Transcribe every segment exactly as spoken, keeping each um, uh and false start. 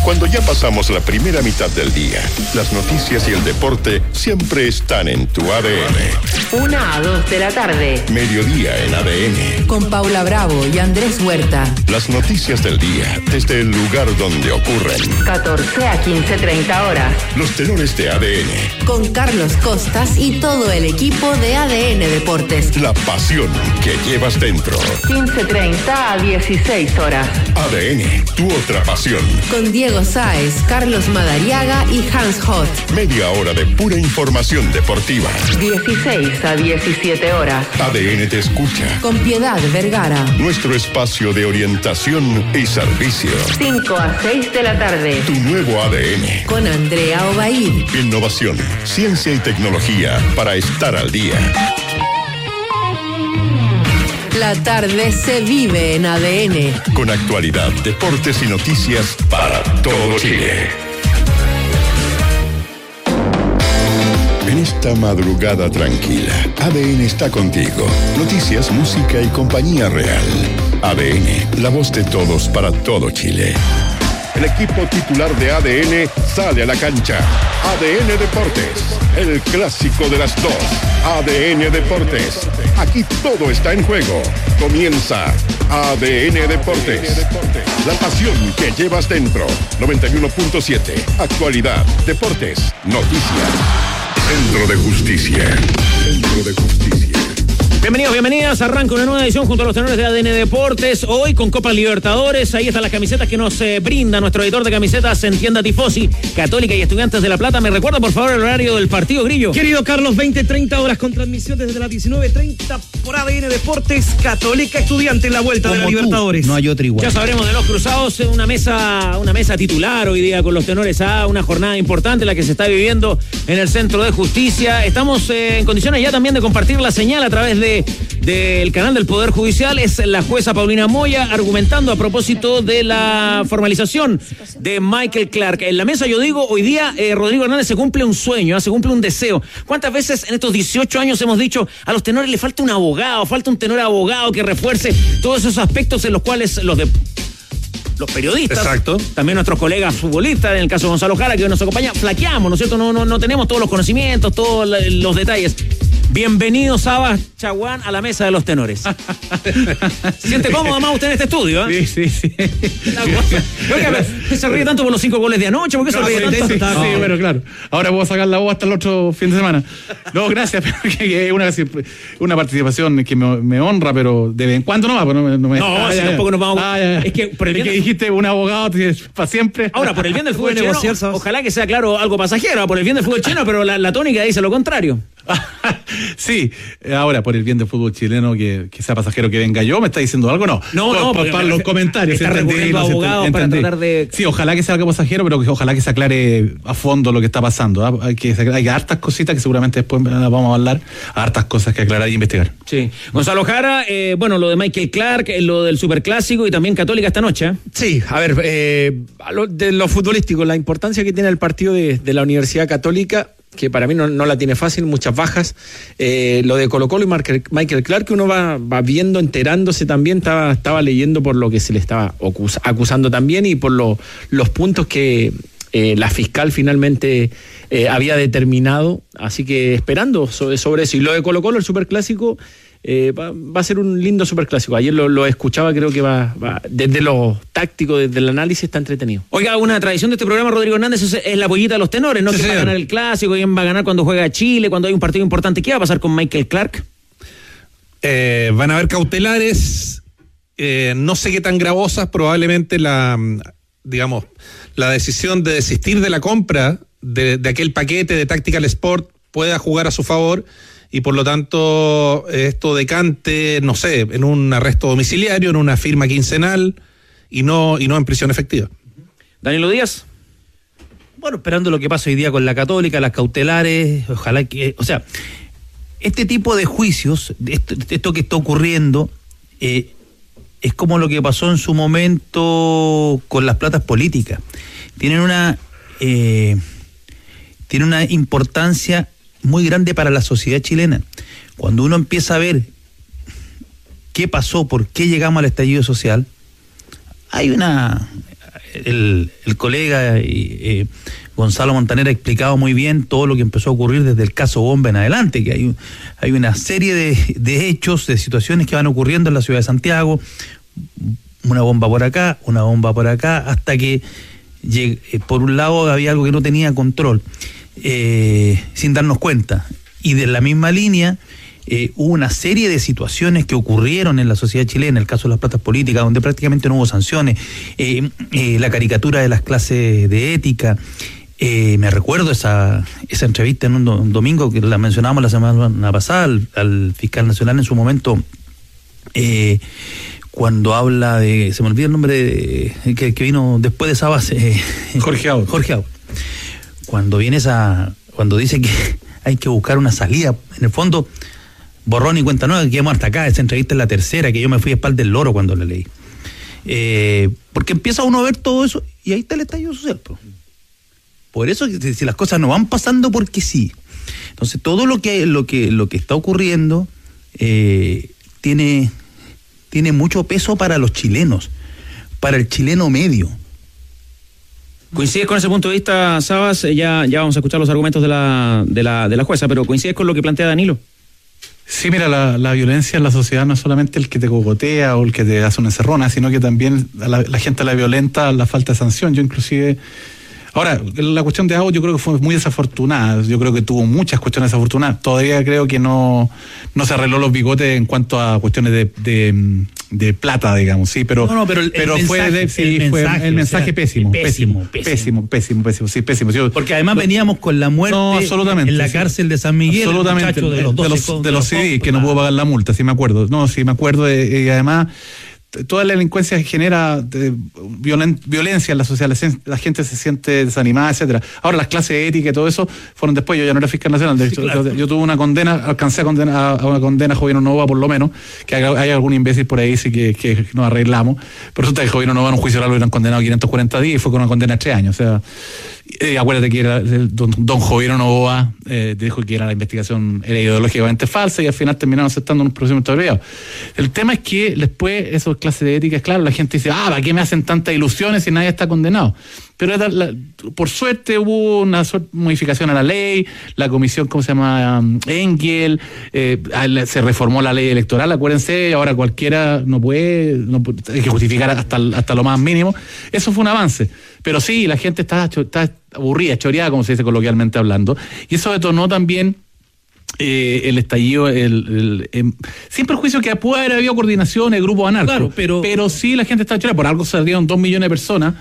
Cuando ya pasamos la primera mitad del día, las noticias y el deporte siempre están en tu A D N. Una a dos de la tarde. Mediodía en A D N. Con Paula Bravo y Andrés Huerta. Las noticias del día desde el lugar donde ocurren. catorce a quince treinta horas. Los tenores de A D N. Con Carlos Costas y todo el equipo de A D N Deportes. La pasión que llevas dentro. quince treinta a dieciséis horas. A D N, tu otra pasión. Con Diego Sáez, Carlos Madariaga y Hans Hot. Media hora de pura información deportiva. dieciséis a diecisiete horas. A D N te escucha. Con Piedad Vergara. Nuestro espacio de orientación y servicio. cinco a seis de la tarde. Tu nuevo A D N. Con Andrea Obaid. Innovación, ciencia y tecnología para estar al día. La tarde se vive en A D N. Con actualidad, deportes y noticias para todo Chile. En esta madrugada tranquila, A D N está contigo. Noticias, música y compañía real. A D N, la voz de todos para todo Chile. El equipo titular de A D N sale a la cancha. A D N Deportes, el clásico de las dos. A D N Deportes, aquí todo está en juego. Comienza A D N Deportes. La pasión que llevas dentro. noventa y uno punto siete. Actualidad, deportes, noticias. Centro de Justicia. Centro de Justicia. Bienvenidos, bienvenidas. Arranca una nueva edición junto a los tenores de A D N Deportes. Hoy con Copa Libertadores. Ahí están las camisetas que nos eh, brinda nuestro editor de camisetas en tienda Tifosi, Católica y Estudiantes de La Plata. ¿Me recuerda, por favor, el horario del partido, Grillo? Querido Carlos, veinte treinta horas con transmisión desde las diecinueve treinta por A D N Deportes. Católica Estudiante en la vuelta Como de la tú, Libertadores. No hay otra igual. Ya sabremos de los cruzados. Una mesa, una mesa titular hoy día con los tenores A. Una jornada importante la que se está viviendo en el Centro de Justicia. Estamos eh, en condiciones ya también de compartir la señal a través de... de el canal del Poder Judicial. Es la jueza Paulina Moya argumentando a propósito de la formalización de Michael Clark. En la mesa yo digo, hoy día eh, Rodrigo Hernández se cumple un sueño, ¿eh? Se cumple un deseo. ¿Cuántas veces en estos dieciocho años hemos dicho a los tenores le falta un abogado, falta un tenor abogado que refuerce todos esos aspectos en los cuales los de los periodistas, exacto, también nuestros colegas futbolistas, en el caso de Gonzalo Jara, que hoy nos acompaña, flaqueamos, ¿no es cierto? No, no, no tenemos todos los conocimientos, todos los detalles. Bienvenido, Sabas Chaguán, a la mesa de los tenores. ¿Se siente cómodo más usted en este estudio? ¿eh? Sí, sí, sí. Oiga, se ríe tanto por los cinco goles de anoche, ¿por qué no, se ríe sí, tanto? Sí, sí, no. sí, bueno, claro. Ahora puedo sacar la voz hasta el otro fin de semana. No, gracias, porque es una, una participación que me, me honra, pero de vez en cuando no va. No, no, me, no ah, si ya, tampoco nos vamos ah, ya, es que por el bien es que de... dijiste un abogado para siempre. Ahora, por el bien del fútbol chileno, negociar, ojalá que sea claro algo pasajero, por el bien del fútbol chileno, pero la, la tónica dice lo contrario. Sí, ahora por el bien del fútbol chileno, que, que sea pasajero que venga yo, ¿me está diciendo algo? No, no, por, no por, para los comentarios. Está recurriendo a abogados para tratar de... Sí, ojalá que sea algo pasajero, pero que ojalá que se aclare a fondo lo que está pasando. ¿eh? Hay que hay hartas cositas que seguramente después vamos a hablar, hartas cosas que aclarar y investigar. Sí. Gonzalo Jara, eh, bueno, lo de Michael Clark, lo del Superclásico y también Católica esta noche. ¿eh? Sí, a ver, eh, de lo futbolístico, la importancia que tiene el partido de, de la Universidad Católica, que para mí no, no la tiene fácil, muchas bajas. Eh, lo de Colo Colo y Marque, Michael Clark, que uno va, va viendo, enterándose también, estaba, estaba leyendo por lo que se le estaba acus, acusando también y por lo, los puntos que eh, la fiscal finalmente eh, había determinado. Así que esperando sobre, sobre eso. Y lo de Colo Colo, el Superclásico, Eh, va, va a ser un lindo superclásico. Ayer lo, lo escuchaba, creo que va, va desde lo táctico, desde el análisis, está entretenido. Oiga, una tradición de este programa, Rodrigo Hernández, es, es la pollita de los tenores, ¿no? Sí, ¿quién va a ganar el clásico? ¿Quién va a ganar cuando juega Chile? Cuando hay un partido importante. ¿Qué va a pasar con Michael Clark? Eh, van a haber cautelares, eh, no sé qué tan gravosas, probablemente la, digamos, la decisión de desistir de la compra de, de aquel paquete de Tactical Sport pueda jugar a su favor. Y por lo tanto, esto decante, no sé, en un arresto domiciliario, en una firma quincenal y no, y no en prisión efectiva. Danilo Díaz. Bueno, esperando lo que pasa hoy día con la Católica, las cautelares, ojalá que, o sea, este tipo de juicios, esto, esto que está ocurriendo, eh, es como lo que pasó en su momento con las platas políticas. Tienen una, eh, tienen una importancia muy grande para la sociedad chilena. Cuando uno empieza a ver qué pasó, por qué llegamos al estallido social, hay una el, el colega eh, Gonzalo Montaner ha explicado muy bien todo lo que empezó a ocurrir desde el caso Bomba en adelante, que hay, hay una serie de, de hechos, de situaciones que van ocurriendo en la ciudad de Santiago, una bomba por acá, una bomba por acá, hasta que llegue, por un lado había algo que no tenía control, eh, sin darnos cuenta, y de la misma línea eh, hubo una serie de situaciones que ocurrieron en la sociedad chilena, el caso de las platas políticas, donde prácticamente no hubo sanciones, eh, eh, la caricatura de las clases de ética. Eh, me recuerdo esa esa entrevista en un, do, un domingo que la mencionábamos la semana pasada al, al fiscal nacional en su momento, eh, cuando habla de, se me olvida el nombre de, que, que vino después de esa base, eh, Jorge Aul. Jorge Aul. Cuando viene esa, cuando dice que hay que buscar una salida, en el fondo, borrón y cuenta nueva, que quedamos hasta acá, esa entrevista es la tercera, que yo me fui a espalda del loro cuando la leí. Eh, porque empieza uno a ver todo eso y ahí está el estallido social, pues. Por eso, si las cosas no van pasando porque sí. Entonces, todo lo que lo que lo que está ocurriendo eh, tiene, tiene mucho peso para los chilenos, para el chileno medio. ¿Coincides con ese punto de vista, Sabas? Ya, ya vamos a escuchar los argumentos de la, de la, de la jueza, pero ¿coincides con lo que plantea Danilo? Sí, mira, la, la violencia en la sociedad no es solamente el que te cogotea o el que te hace una encerrona, sino que también a la, la gente la violenta, la falta de sanción. Yo inclusive... Ahora, la cuestión de Aguas yo creo que fue muy desafortunada, yo creo que tuvo muchas cuestiones desafortunadas, todavía creo que no, no se arregló los bigotes en cuanto a cuestiones de, de, de plata, digamos, sí, pero, no, no, pero, el, pero el fue, mensaje, de, sí, el fue mensaje, el mensaje o sea, pésimo, pésimo, pésimo, pésimo, pésimo, pésimo, sí, pésimo. Yo, porque además lo, veníamos con la muerte no, en la cárcel de San Miguel, absolutamente, el muchacho de los de los, de los C D que no pudo pagar la multa, sí me acuerdo, no, sí me acuerdo, y además... Toda la delincuencia genera de, violen, violencia en la sociedad, la gente se siente desanimada, etcétera. Ahora las clases de ética y todo eso fueron después, yo ya no era fiscal nacional, de hecho, sí, claro. yo, yo tuve una condena, alcancé a, condena, a una condena a Jovino Novoa por lo menos, que hay, hay algún imbécil por ahí sí que, que nos arreglamos, pero resulta que Jovino Novoa en un juicio oral lo hubieran condenado quinientos cuarenta días y fue con una condena de tres años, o sea... Eh, acuérdate que era el don, don Jovino Novoa eh, dijo que era la investigación era ideológicamente falsa y al final terminaron aceptando un procedimiento abreviado. El tema es que después esas clases de ética, es claro, la gente dice, ah, ¿para qué me hacen tantas ilusiones si nadie está condenado? Pero la, la, por suerte hubo una suerte, modificación a la ley, la comisión, ¿cómo se llama? Um, Engel, eh, se reformó la ley electoral, acuérdense, ahora cualquiera no puede, no, hay que justificar hasta, hasta lo más mínimo. Eso fue un avance. Pero sí, la gente está, está aburrida, choreada, como se dice coloquialmente hablando, y eso detonó también eh, el estallido, el, el, el, sin perjuicio que puede haber habido coordinación, el grupo anarco, claro, pero, pero sí la gente está choreada, por algo salieron dos millones de personas.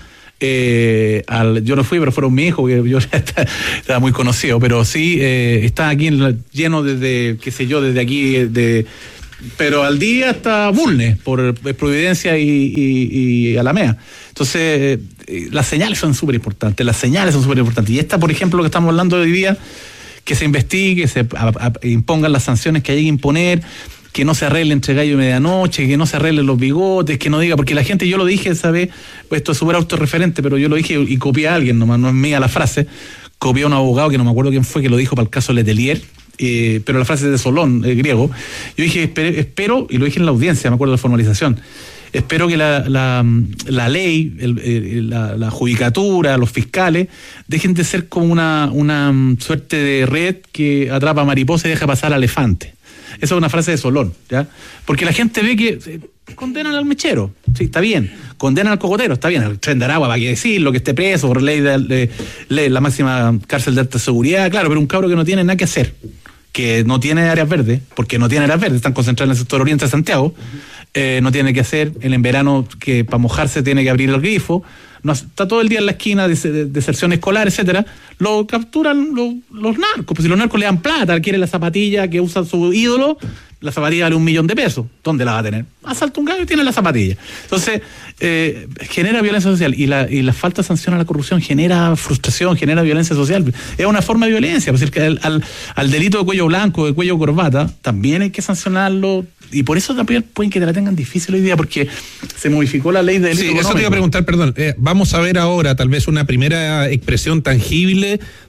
Eh, al, yo no fui, pero fueron mi hijo, que yo ya estaba, estaba muy conocido, pero sí, eh, está aquí en la, lleno desde, qué sé yo, desde aquí, de, pero al día está Bulnes, por Providencia y, y, y Alameda. Entonces, eh, las señales son súper importantes, las señales son súper importantes. Y esta, por ejemplo, lo que estamos hablando hoy día, que se investigue, que se a, a, impongan las sanciones que hay que imponer, que no se arregle entre gallo y medianoche, que no se arreglen los bigotes, que no diga, porque la gente, yo lo dije, ¿sabes? Esto es súper autorreferente, pero yo lo dije y copié a alguien, nomás no es mía la frase, copié a un abogado que no me acuerdo quién fue, que lo dijo para el caso Letelier, eh, pero la frase es de Solón, eh, griego. Yo dije, espero, espero, y lo dije en la audiencia, me acuerdo de la formalización, espero que la, la, la ley, el, el, la, la judicatura, los fiscales, dejen de ser como una, una suerte de red que atrapa mariposa y deja pasar al elefante. Esa es una frase de Solón, ¿ya? Porque la gente ve que eh, condenan al mechero, sí, está bien. Condenan al cogotero, está bien. El Tren de Aragua, para qué decirlo, que esté preso por ley de, de, de la máxima cárcel de alta seguridad, claro, pero un cabro que no tiene nada que hacer, que no tiene áreas verdes, porque no tiene áreas verdes, están concentrados en el sector oriente de Santiago, eh, no tiene que hacer, en verano que para mojarse tiene que abrir el grifo, no, está todo el día en la esquina de, de, de deserción escolar, etcétera, lo capturan lo, los narcos, pues si los narcos le dan plata, quieren la zapatilla que usa su ídolo, la zapatilla vale un millón de pesos, ¿dónde la va a tener? Asalta un gallo y tiene la zapatilla. Entonces, eh, genera violencia social, y la, y la falta de sanción a la corrupción genera frustración, genera violencia social, es una forma de violencia, pues el, al, al, al delito de cuello blanco, de cuello corbata, también hay que sancionarlo. Y por eso también pueden que te la tengan difícil hoy día, porque se modificó la ley de delito Sí, económico. eso te iba a preguntar, perdón. Eh, vamos a ver ahora tal vez una primera expresión tangible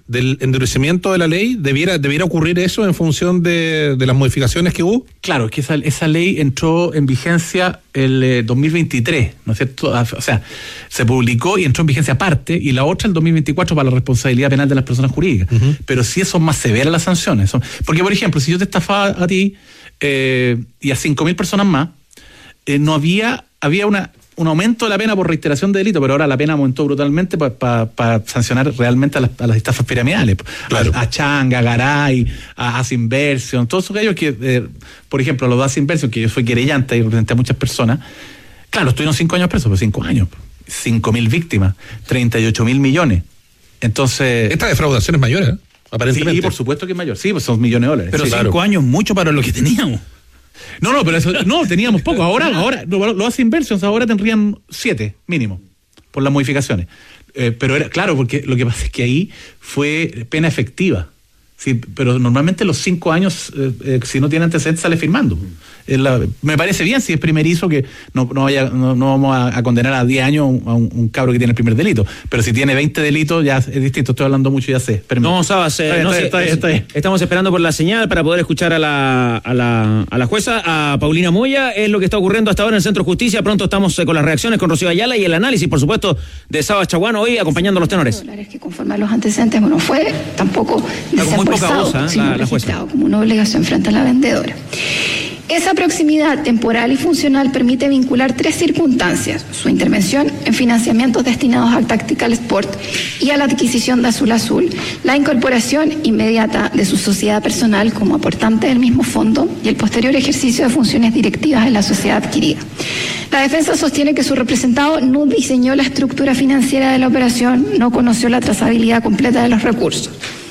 del endurecimiento de la ley, debiera debiera ocurrir eso en función de, de las modificaciones que hubo. Claro, es que esa, esa ley entró en vigencia el eh, dos mil veintitrés, ¿no es cierto? O sea, se publicó y entró en vigencia aparte, y la otra el dos mil veinticuatro para la responsabilidad penal de las personas jurídicas. Uh-huh. Pero sí son más severas las sanciones. Son, porque, por ejemplo, si yo te estafaba a ti eh, y a cinco mil personas más, eh, no había, había una... un aumento de la pena por reiteración de delito, pero ahora la pena aumentó brutalmente para pa, pa sancionar realmente a las, a las estafas piramidales, claro. a, a Changa, a Garay, a As Inversion, todos aquellos que, eh, por ejemplo, los de As Inversion, que yo soy querellante y representé a muchas personas, claro, estuvieron cinco años presos, pero cinco años, cinco mil víctimas, treinta y ocho mil millones. Entonces... Esta defraudación es mayor, ¿eh? Aparentemente. Sí, por supuesto que es mayor, sí, pues son millones de dólares. Pero sí, cinco claro. años mucho para lo que teníamos. No, no, pero eso, no, teníamos poco. Ahora, ahora, los As Inversions ahora tendrían siete mínimo por las modificaciones. Eh, pero era, claro, porque lo que pasa es que ahí fue pena efectiva. Sí, pero normalmente los cinco años, eh, eh, si no tiene antecedentes, sale firmando. Es la, me parece bien si es primerizo que no, no, vaya, no, no vamos a, a condenar a diez años a un, un cabro que tiene el primer delito. Pero si tiene veinte delitos, ya es distinto. Estoy hablando mucho, ya sé. Permítame. No, Sabas, eh, está bien, no, está bien, sí, está bien, está bien. Estamos esperando por la señal para poder escuchar a la, a la, a la jueza, a Paulina Moya. Es lo que está ocurriendo hasta ahora en el Centro de Justicia. Pronto estamos eh, con las reacciones con Rocío Ayala y el análisis, por supuesto, de Sabas Chaguán hoy acompañando a los tenores. Dólares que conforme a los antecedentes, bueno, fue tampoco desembolsado, sino la, la registrado como una obligación frente a la vendedora. Esa proximidad temporal y funcional permite vincular tres circunstancias: su intervención en financiamientos destinados al Tactical Sport y a la adquisición de Azul Azul, la incorporación inmediata de su sociedad personal como aportante del mismo fondo y el posterior ejercicio de funciones directivas en la sociedad adquirida. La defensa sostiene que su representado no diseñó la estructura financiera de la operación, no conoció la trazabilidad completa de los recursos.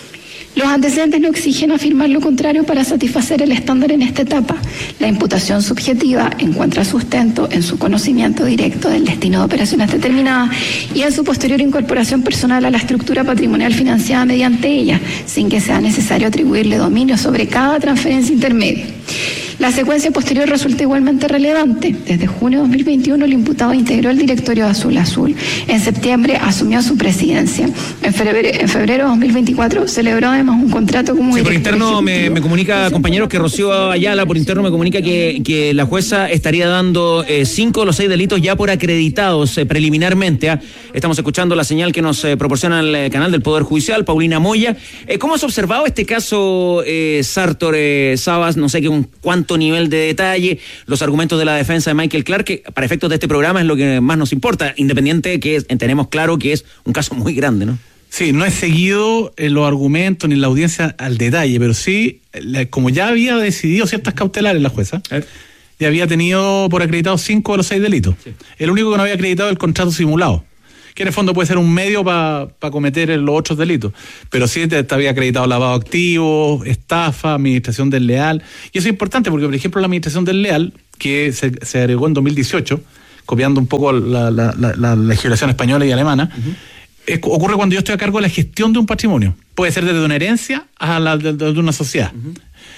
Los antecedentes no exigen afirmar lo contrario para satisfacer el estándar en esta etapa. La imputación subjetiva encuentra sustento en su conocimiento directo del destino de operaciones determinadas y en su posterior incorporación personal a la estructura patrimonial financiada mediante ella, sin que sea necesario atribuirle dominio sobre cada transferencia intermedia. La secuencia posterior resulta igualmente relevante. Desde junio de dos mil veintiuno el imputado integró el directorio de Azul Azul. En septiembre asumió su presidencia. En febrero, en febrero de dos mil veinticuatro celebró además un contrato como sí, por interno me, me comunica, compañeros, que Rocío Ayala por interno me comunica que, que la jueza estaría dando eh, cinco de los seis delitos ya por acreditados eh, preliminarmente. ¿eh? Estamos escuchando la señal que nos eh, proporciona el eh, canal del Poder Judicial, Paulina Moya. Eh, ¿Cómo has observado este caso, eh, Sartor, eh, Sabas? No sé qué un cuánto nivel de detalle, los argumentos de la defensa de Michael Clark, que para efectos de este programa es lo que más nos importa, independiente que es, tenemos claro que es un caso muy grande, ¿no? Sí, no he seguido eh, los argumentos ni la audiencia al detalle, pero sí, la, como ya había decidido ciertas cautelares la jueza, ¿Eh? ya había tenido por acreditado cinco de los seis delitos. Sí. El único que no había acreditado es el contrato simulado, que en el fondo puede ser un medio para pa cometer los otros delitos, pero sí te, te había acreditado lavado de activos, estafa, administración desleal, y eso es importante porque, por ejemplo, la administración desleal, que se, se agregó en dos mil dieciocho, copiando un poco la, la, la, la legislación española y alemana, uh-huh. es, ocurre cuando yo estoy a cargo de la gestión de un patrimonio, puede ser desde una herencia a la de, de una sociedad, uh-huh.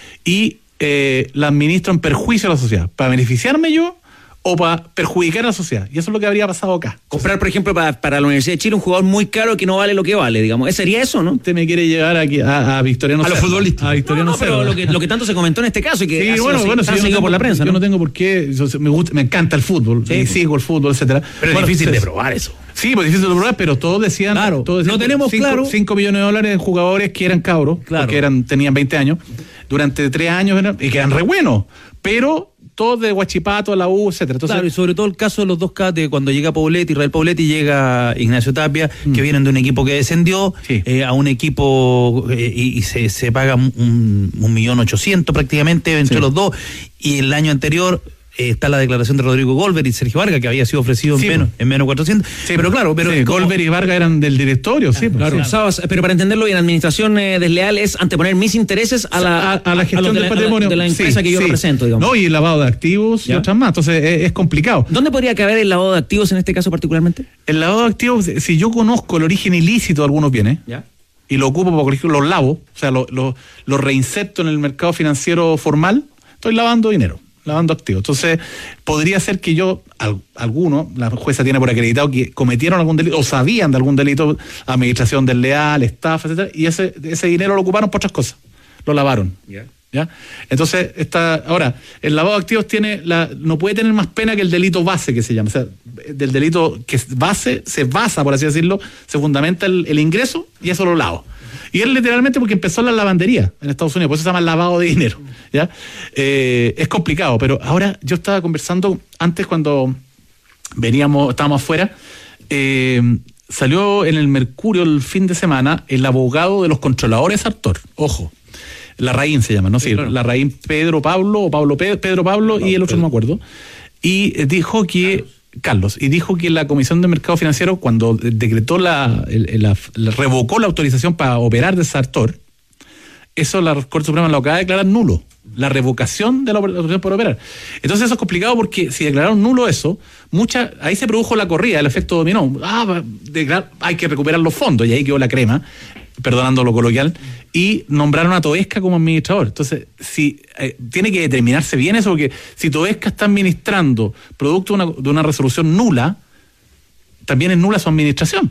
y eh, la administro en perjuicio a la sociedad, para beneficiarme yo, o para perjudicar a la sociedad. Y eso es lo que habría pasado acá. Comprar, por ejemplo, para, para la Universidad de Chile un jugador muy caro que no vale lo que vale, digamos. ¿Sería eso, no? Usted me quiere llegar aquí a, a Victoriano A los futbolistas. A Victoriano no, no, pero lo que, lo que tanto se comentó en este caso y que sí, ha bueno, sido, bueno, se si ha seguido no por la prensa, Yo ¿no? no tengo por qué, yo, me, gusta, me encanta el fútbol, sí, y sigo el fútbol, etcétera. Pero bueno, es difícil se, de probar eso. Sí, pues difícil de probar, pero todos decían... Claro, todos decían, no tenemos cinco, claro... cinco millones de dólares en jugadores que eran cabros, claro. porque eran, tenían veinte años, durante tres años, eran, y que eran re buenos, pero... todos de Huachipato, a la U, etcétera. Entonces, claro, y sobre todo el caso de los dos K, de cuando llega Poblete, Israel Poblete, y llega Ignacio Tapia, mm. que vienen de un equipo que descendió sí. eh, a un equipo eh, y, y se, se paga un, un millón ochocientos prácticamente entre sí. los dos, y el año anterior... Eh, está la declaración de Rodrigo Golver y Sergio Vargas, que había sido ofrecido sí, en menos en menos cuatrocientos. Sí, pero claro, pero sí, como... Golver y Vargas eran del directorio, sí, claro. claro. Sabas, pero para entenderlo bien, administración eh, desleal es anteponer mis intereses a la, a, a la gestión a del de patrimonio la, de la empresa sí, que yo sí. represento, digamos. No, y lavado de activos ¿Ya? y otras más. Entonces es, es complicado. ¿Dónde podría caber el lavado de activos en este caso particularmente? El lavado de activos, si yo conozco el origen ilícito de algunos bienes, ¿Ya? y lo ocupo para corregir, los lavo, o sea, lo, lo, lo reinserto en el mercado financiero formal, estoy lavando dinero. lavando activos. Entonces, podría ser que yo, al, alguno, la jueza tiene por acreditado que cometieron algún delito, o sabían de algún delito, administración desleal, estafa, etcétera, y ese, ese dinero lo ocuparon por otras cosas, lo lavaron. Yeah. ¿Ya? Entonces, está, ahora, el lavado de activos tiene la, no puede tener más pena que el delito base, que se llama. O sea, del delito que es base, se basa, por así decirlo, se fundamenta el, el ingreso y eso lo lavo. Y él literalmente porque empezó la lavandería en Estados Unidos, por eso se llama lavado de dinero. ¿Ya? Eh, es complicado, pero ahora yo estaba conversando antes cuando veníamos, estábamos afuera, eh, salió en el Mercurio el fin de semana el abogado de los controladores Sartor, ojo. Larraín se llama, ¿no? Sí, claro. Larraín Pedro Pablo, o Pablo Pedro, Pedro Pablo no, y el otro Pedro. No me acuerdo. Y dijo que, Carlos. Carlos, y dijo que la Comisión de Mercado Financiero, cuando decretó la, la, la revocó la autorización para operar de Sartor, eso la Corte Suprema lo acaba de declarar nulo. La revocación de la autorización por operar. Entonces eso es complicado porque si declararon nulo eso, mucha, ahí se produjo la corrida, el efecto dominó. Ah, declarar, hay que recuperar los fondos, y ahí quedó la crema, perdonando lo coloquial, y nombraron a Toesca como administrador. Entonces, si eh, tiene que determinarse bien eso, porque si Toesca está administrando producto de una, de una resolución nula, también es nula su administración.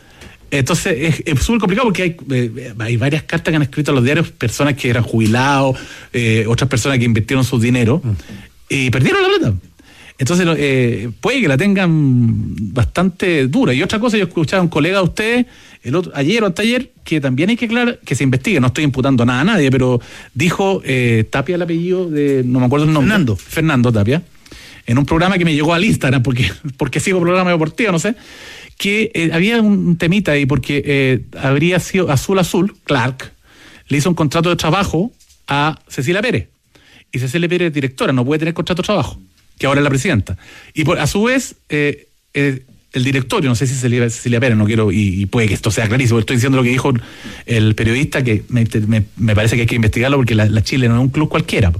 Entonces, es súper complicado porque hay, eh, hay varias cartas que han escrito a los diarios, personas que eran jubilados, eh, otras personas que invirtieron su dinero mm. y perdieron la plata. Entonces, eh, puede que la tengan bastante dura. Y otra cosa, yo escuchaba a un colega de ustedes, el otro, ayer o anteayer, que también hay que aclarar, que se investigue, no estoy imputando nada a nadie, pero dijo eh, Tapia el apellido de, no me acuerdo el nombre. Fernando. Fernando Tapia, en un programa que me llegó al Instagram, porque, porque sigo programa deportivo, no sé, que eh, había un temita ahí, porque eh, habría sido Azul Azul, Clark, le hizo un contrato de trabajo a Cecilia Pérez. Y Cecilia Pérez es directora, no puede tener contrato de trabajo, que ahora es la presidenta. Y por, a su vez, eh, eh, el directorio, no sé si Cecilia, Cecilia Pérez, no quiero, y, y puede que esto sea clarísimo, estoy diciendo lo que dijo el periodista, que me, me, me parece que hay que investigarlo porque la, la Chile no es un club cualquiera,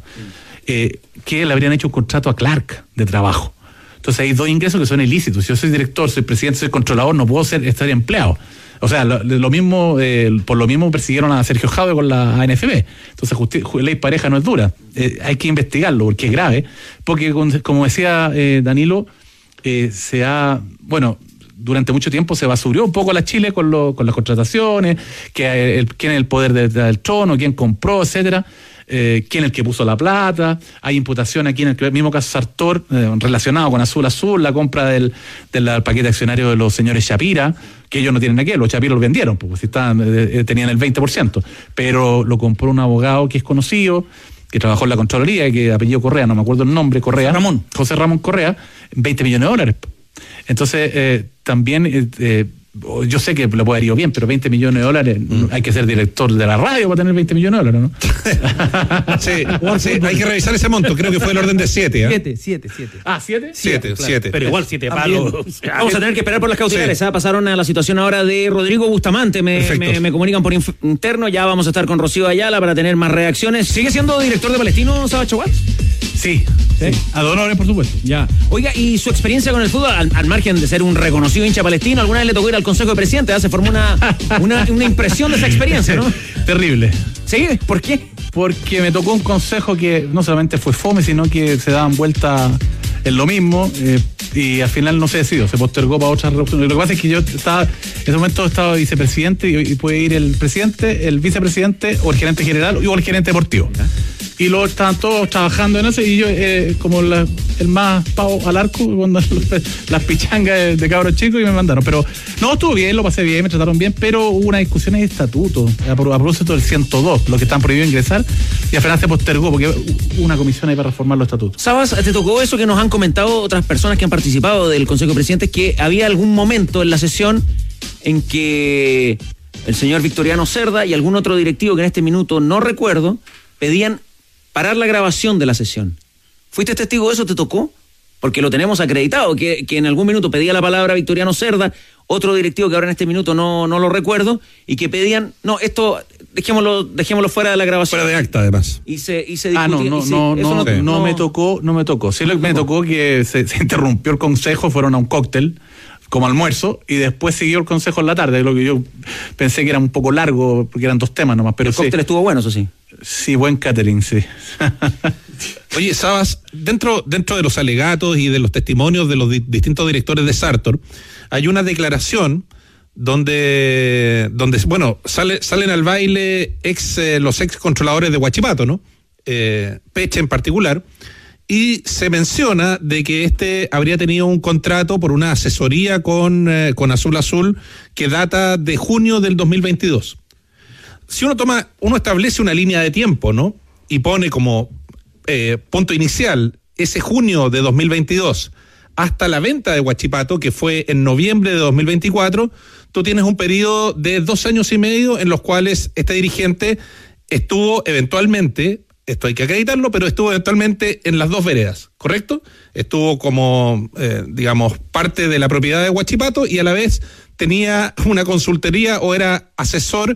eh, que le habrían hecho un contrato a Clark de trabajo. Entonces hay dos ingresos que son ilícitos. Si yo soy director, soy presidente, soy controlador, no puedo ser estar empleado. O sea, lo, lo mismo, eh, por lo mismo persiguieron a Sergio Jadwe con la A N F B. Entonces, justi- ley pareja no es dura. Eh, hay que investigarlo porque es grave. Porque, como decía eh, Danilo, eh, se ha, bueno, durante mucho tiempo se basurió un poco la Chile con, lo, con las contrataciones, que el, quién es el poder del, del trono, quién compró, etcétera. Eh, quién es el que puso la plata, hay imputaciones aquí en el mismo caso Sartor, eh, relacionado con Azul Azul, la compra del, del paquete accionario de los señores Shapira, que ellos no tienen aquí, los Shapira los vendieron, porque si estaban, eh, tenían el veinte por ciento, pero lo compró un abogado que es conocido, que trabajó en la Contraloría, y que apellido Correa, no me acuerdo el nombre, Correa, Ramón. José Ramón Correa, veinte millones de dólares. Entonces, eh, también... Eh, eh, yo sé que lo puede haber ido bien, pero veinte millones de dólares, mm. hay que ser director de la radio para tener veinte millones de dólares, ¿no? sí, sí, hay que revisar ese monto, creo que fue el orden de siete. ¿eh? Siete, siete, siete. Ah, ¿siete? Siete, claro. siete. Pero igual siete palos. Vamos a tener que esperar por las cautelares. Sí. ¿eh? Pasaron a la situación ahora de Rodrigo Bustamante, me, me, me comunican por inf- interno, ya vamos a estar con Rocío Ayala para tener más reacciones. ¿Sigue siendo director de Palestino, Sabacho Watt? Sí, sí. A Dolores, por supuesto. Ya. Oiga, ¿y su experiencia con el fútbol, al, al margen de ser un reconocido hincha palestino, alguna vez le tocó ir al Consejo de Presidentes? ¿eh? Se formó una, una, una impresión de esa experiencia, ¿no? Terrible. ¿Sí? ¿Por qué? Porque me tocó un consejo que no solamente fue fome, sino que se daban vuelta en lo mismo, eh, y al final no se decidió, se postergó para otras reuniones. Lo que pasa es que yo estaba, en ese momento estaba vicepresidente, y, y puede ir el presidente, el vicepresidente, o el gerente general, o el gerente deportivo. ¿Ya? Y luego estaban todos trabajando en eso, y yo, eh, como la, el más pavo al arco, cuando las pichangas de, de cabros chicos, y me mandaron. Pero no, estuvo bien, lo pasé bien, me trataron bien, pero hubo una discusión de estatuto, a propósito del ciento dos, lo que están prohibidos ingresar, y al final se postergó, porque hubo una comisión ahí para reformar los estatutos. Sabas, te tocó eso que nos han comentado otras personas que han participado del Consejo de Presidentes, que había algún momento en la sesión en que el señor Victoriano Cerda y algún otro directivo que en este minuto no recuerdo, pedían parar la grabación de la sesión. ¿Fuiste testigo de eso? ¿Te tocó? Porque lo tenemos acreditado, que, que en algún minuto pedía la palabra Victoriano Cerda, otro directivo que ahora en este minuto no, no lo recuerdo, y que pedían, no, esto dejémoslo, dejémoslo fuera de la grabación. Fuera de acta, además. Y se, y se discutía. Ah, no, no, se, no, no, no, no, no me tocó, no me tocó. Sí, me tocó que se, se interrumpió el consejo, fueron a un cóctel como almuerzo, y después siguió el consejo en la tarde, lo que yo pensé que era un poco largo, porque eran dos temas nomás, pero el sí. cóctel estuvo bueno, eso sí. Sí, buen catering, sí. Oye, Sabas, dentro, dentro de los alegatos y de los testimonios de los di- distintos directores de Sartor, hay una declaración donde, donde bueno, sale, salen al baile ex, eh, los ex controladores de Huachipato, ¿no? Eh, Peche en particular, y se menciona de que este habría tenido un contrato por una asesoría con, eh, con Azul Azul que data de junio del dos mil veintidós. Si uno toma, uno establece una línea de tiempo, ¿no? Y pone como eh, punto inicial ese junio de dos mil veintidós hasta la venta de Huachipato, que fue en noviembre de dos mil veinticuatro, tú tienes un periodo de dos años y medio en los cuales este dirigente estuvo eventualmente, esto hay que acreditarlo, pero estuvo eventualmente en las dos veredas, ¿correcto? Estuvo como, eh, digamos, parte de la propiedad de Huachipato y a la vez tenía una consultoría o era asesor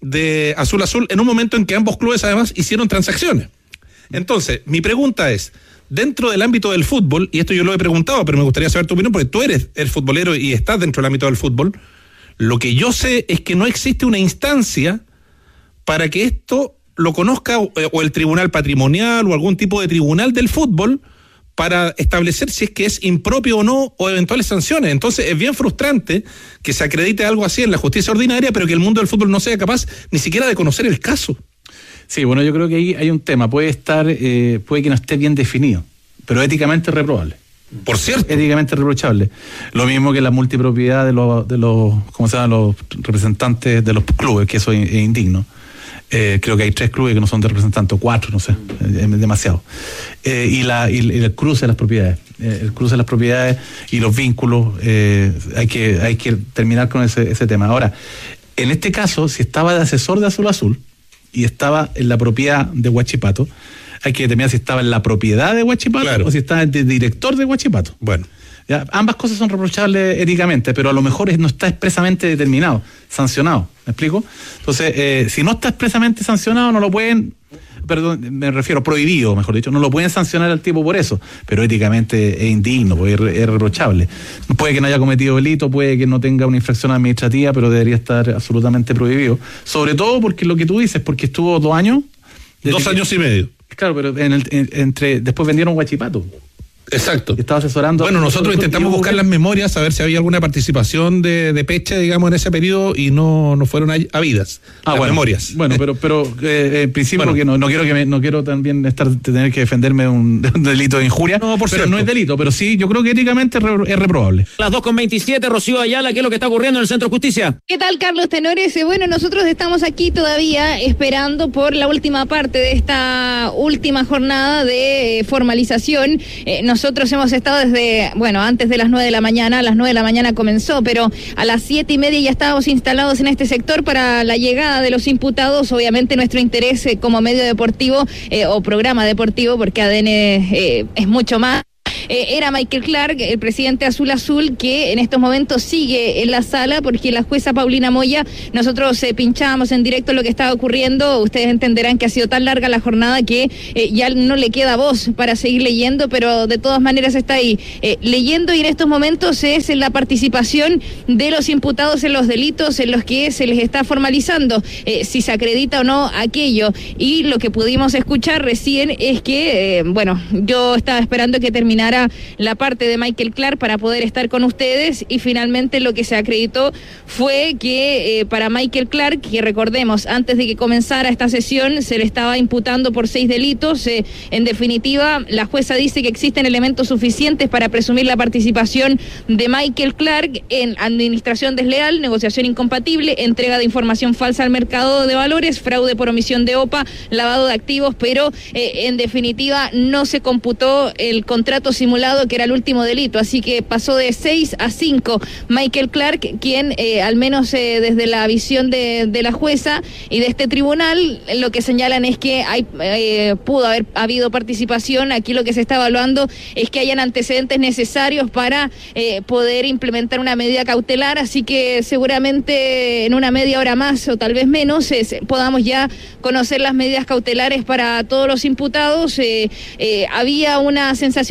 de Azul Azul en un momento en que ambos clubes además hicieron transacciones. Entonces, mi pregunta es, dentro del ámbito del fútbol, y esto yo lo he preguntado, pero me gustaría saber tu opinión, porque tú eres el futbolero y estás dentro del ámbito del fútbol, lo que yo sé es que no existe una instancia para que esto lo conozca o, o el tribunal patrimonial o algún tipo de tribunal del fútbol para establecer si es que es impropio o no o eventuales sanciones. Entonces es bien frustrante que se acredite algo así en la justicia ordinaria, pero que el mundo del fútbol no sea capaz ni siquiera de conocer el caso. Sí, bueno, yo creo que ahí hay un tema, puede estar, eh, puede que no esté bien definido, pero éticamente reprobable. Por cierto. Éticamente reprochable. Lo mismo que la multipropiedad de los, de los, ¿cómo se llaman? Los representantes de los clubes, que eso es indigno. Eh, creo que hay tres clubes que no son de representantes, o cuatro, no sé, es demasiado. Eh, y, la, y el cruce de las propiedades, eh, el cruce de las propiedades y los vínculos, eh, hay que hay que terminar con ese, ese tema. Ahora, en este caso, si estaba de asesor de Azul Azul y estaba en la propiedad de Huachipato, hay que determinar si estaba en la propiedad de Huachipato, claro, o si estaba de director de Huachipato. Bueno. Ya, ambas cosas son reprochables éticamente, pero a lo mejor no está expresamente determinado, sancionado. ¿Me explico? Entonces, eh, si no está expresamente sancionado, no lo pueden, perdón, me refiero prohibido, mejor dicho, no lo pueden sancionar al tipo por eso, pero éticamente es indigno, es, es reprochable. Puede que no haya cometido delito, puede que no tenga una infracción administrativa, pero debería estar absolutamente prohibido. Sobre todo porque lo que tú dices, porque estuvo dos años. Dos que, años y medio. Claro, pero en el, en, entre después vendieron Huachipato. Exacto. Estaba asesorando. Bueno, nosotros intentamos buscar las memorias, a ver si había alguna participación de, de Peche, digamos, en ese periodo y no, no fueron habidas ah, las bueno, memorias. Bueno, pero, pero eh, en principio bueno, porque no, no quiero que me, no quiero también estar tener que defenderme de un, de un delito de injuria. No, por pero cierto. No es delito, pero sí, yo creo que éticamente es, re, es reprobable. Las dos con veintisiete, Rocío Ayala, ¿qué es lo que está ocurriendo en el Centro de Justicia? ¿Qué tal, Carlos Tenores? Bueno, nosotros estamos aquí todavía esperando por la última parte de esta última jornada de formalización. Eh, nosotros hemos estado desde, bueno, antes de las nueve de la mañana, a las nueve de la mañana comenzó, pero a las siete y media ya estábamos instalados en este sector para la llegada de los imputados. Obviamente nuestro interés eh, como medio deportivo eh, o programa deportivo, porque A D N eh, es mucho más. Eh, era Michael Clark, el presidente Azul Azul, que en estos momentos sigue en la sala porque la jueza Paulina Moya, nosotros eh, pinchábamos en directo lo que estaba ocurriendo. Ustedes entenderán que ha sido tan larga la jornada que eh, ya no le queda voz para seguir leyendo, pero de todas maneras está ahí eh, leyendo, y en estos momentos es la participación de los imputados en los delitos en los que se les está formalizando, eh, si se acredita o no aquello. Y lo que pudimos escuchar recién es que, eh, bueno, yo estaba esperando que terminara la parte de Michael Clark para poder estar con ustedes, y finalmente lo que se acreditó fue que eh, para Michael Clark, que recordemos, antes de que comenzara esta sesión se le estaba imputando por seis delitos, eh, en definitiva la jueza dice que existen elementos suficientes para presumir la participación de Michael Clark en administración desleal, negociación incompatible, entrega de información falsa al mercado de valores, fraude por omisión de O P A, lavado de activos, pero eh, en definitiva no se computó el contrato simulado, que era el último delito, así que pasó de seis a cinco Michael Clark, quien eh, al menos eh, desde la visión de, de la jueza y de este tribunal, lo que señalan es que hay eh, pudo haber habido participación. Aquí lo que se está evaluando es que hayan antecedentes necesarios para eh, poder implementar una medida cautelar, así que seguramente en una media hora más o tal vez menos eh, podamos ya conocer las medidas cautelares para todos los imputados. Eh, eh, había una sensación un poco más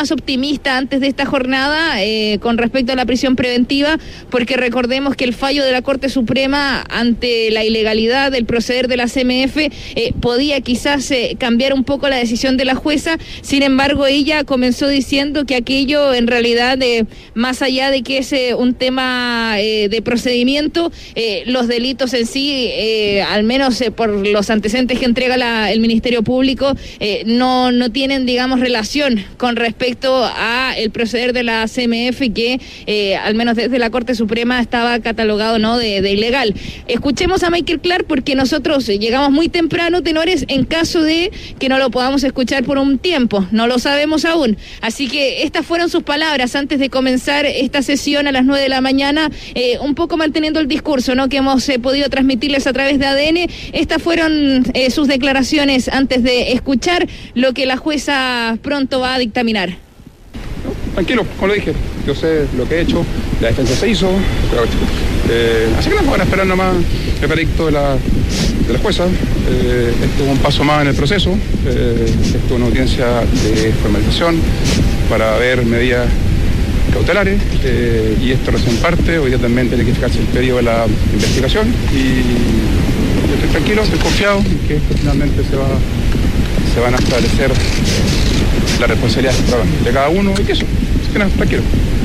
más optimista antes de esta jornada eh, con respecto a la prisión preventiva, porque recordemos que el fallo de la Corte Suprema ante la ilegalidad del proceder de la C M F eh, podía quizás eh, cambiar un poco la decisión de la jueza. Sin embargo, ella comenzó diciendo que aquello en realidad, eh, más allá de que es eh, un tema eh, de procedimiento, eh, los delitos en sí, eh, al menos eh, por los antecedentes que entrega la, el Ministerio Público, eh, no, no tienen, digamos, relación con respecto a el proceder de la C M F, que eh, al menos desde la Corte Suprema estaba catalogado, ¿no?, de, de ilegal. Escuchemos a Michael Clark, porque nosotros llegamos muy temprano, tenores, en caso de que no lo podamos escuchar por un tiempo, no lo sabemos aún. Así que estas fueron sus palabras antes de comenzar esta sesión a las nueve de la mañana, eh, un poco manteniendo el discurso, ¿no?, que hemos eh, podido transmitirles a través de A D N. Estas fueron eh, sus declaraciones antes de escuchar lo que la jueza pronto va a dictaminar. Tranquilo, como lo dije, yo sé lo que he hecho, la defensa se hizo, eh, así que nos van a esperar nomás el veredicto de la, de la jueza. Eh, esto es un paso más en el proceso, eh, esto es una audiencia de formalización para ver medidas cautelares, eh, y esto recién parte. Hoy día también tiene que fijarse el periodo de la investigación, y yo estoy tranquilo, estoy confiado en que esto finalmente se va, se van a establecer las responsabilidades de cada uno, y que eso, así que nada, tranquilo.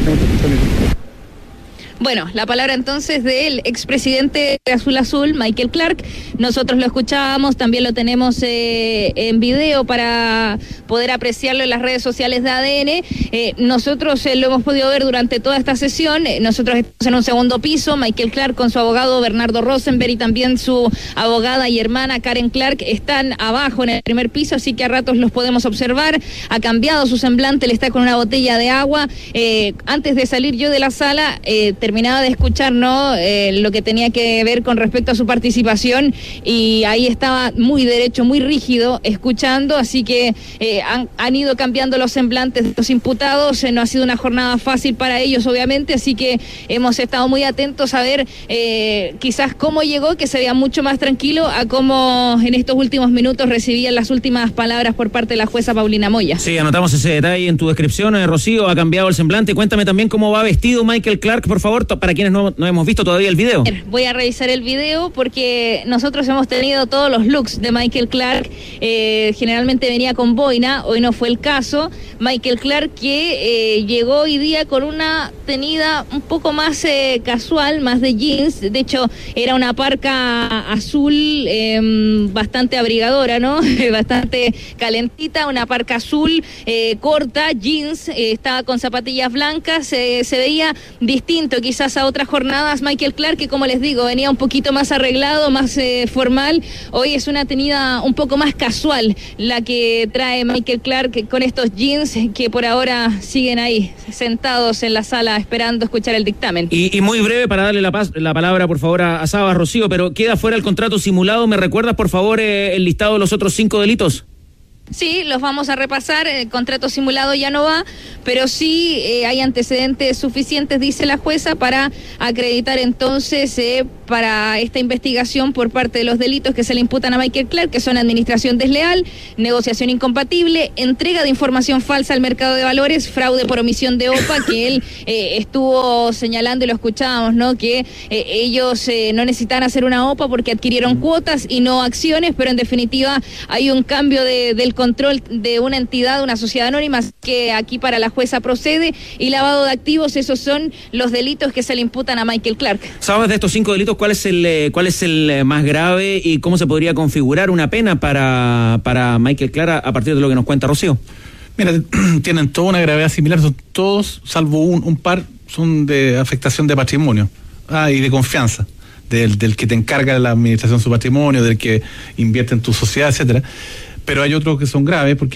Bueno, la palabra entonces del expresidente de Azul Azul, Michael Clark. Nosotros lo escuchábamos, también lo tenemos eh, en video para poder apreciarlo en las redes sociales de A D N. Eh, nosotros eh, lo hemos podido ver durante toda esta sesión. Eh, nosotros estamos en un segundo piso, Michael Clark con su abogado Bernardo Rosenberg y también su abogada y hermana Karen Clark están abajo en el primer piso, así que a ratos los podemos observar. Ha cambiado su semblante, él está con una botella de agua. Eh, antes de salir yo de la sala, eh, terminaba de escuchar, ¿no?, eh, lo que tenía que ver con respecto a su participación, y ahí estaba muy derecho, muy rígido, escuchando, así que eh, han, han ido cambiando los semblantes de los imputados. Eh, no ha sido una jornada fácil para ellos, obviamente, así que hemos estado muy atentos a ver eh, quizás cómo llegó, que se veía mucho más tranquilo, a cómo en estos últimos minutos recibían las últimas palabras por parte de la jueza Paulina Moya. Sí, anotamos ese detalle en tu descripción, eh, Rocío, ha cambiado el semblante. Cuéntame también cómo va vestido Michael Clark, por favor, para quienes no, no hemos visto todavía el video. Voy a revisar el video porque nosotros hemos tenido todos los looks de Michael Clark. Eh, generalmente venía con boina, hoy no fue el caso. Michael Clark que eh, llegó hoy día con una tenida un poco más eh, casual, más de jeans. De hecho, era una parca azul eh, bastante abrigadora, ¿no? Bastante calentita, una parca azul eh, corta, jeans, eh, estaba con zapatillas blancas, eh, se veía distinto quizás a otras jornadas Michael Clark, que como les digo, venía un poquito más arreglado, más eh, formal. Hoy es una tenida un poco más casual la que trae Michael Clark con estos jeans que por ahora siguen ahí sentados en la sala esperando escuchar el dictamen. Y, y muy breve para darle la, paz, la palabra por favor a, a Sabas, Rocío, pero queda fuera el contrato simulado. ¿Me recuerdas por favor eh, el listado de los otros cinco delitos? Sí, los vamos a repasar. El contrato simulado ya no va, pero sí eh, hay antecedentes suficientes, dice la jueza, para acreditar entonces eh, para esta investigación por parte de los delitos que se le imputan a Michael Clark, que son administración desleal, negociación incompatible, entrega de información falsa al mercado de valores, fraude por omisión de O P A, que él eh, estuvo señalando y lo escuchábamos, ¿no?, que eh, ellos eh, no necesitan hacer una O P A porque adquirieron cuotas y no acciones, pero en definitiva hay un cambio de, del control de una entidad, una sociedad anónima, que aquí para la jueza procede, y lavado de activos. Esos son los delitos que se le imputan a Michael Clark. ¿Sabes de estos cinco delitos cuál es el cuál es el más grave y cómo se podría configurar una pena para, para Michael Clark a partir de lo que nos cuenta Rocío? Mira, tienen toda una gravedad similar, son todos, salvo un, un par, son de afectación de patrimonio ah, y de confianza. Del, del que te encarga de la administración de su patrimonio, del que invierte en tu sociedad, etcétera. Pero hay otros que son graves porque